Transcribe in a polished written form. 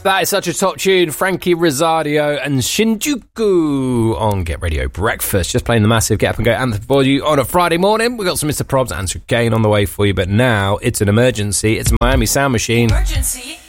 That is such a top tune. Frankie Rosario and Shinjuku on Get Radio Breakfast. Just playing the massive Get Up and Go anthem for you on a Friday morning. We've got some Mr. Probs and Sir Kane on the way for you, but now it's an emergency. It's Miami Sound Machine. Emergency.